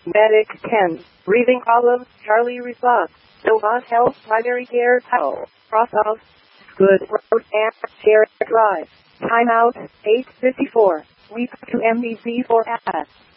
Medic 10. Breathing problems. Charlie response. Novant Health Primary Care Towel. Cross off. Good road and share drive. Timeout 8:54. Leap to MBC for ads.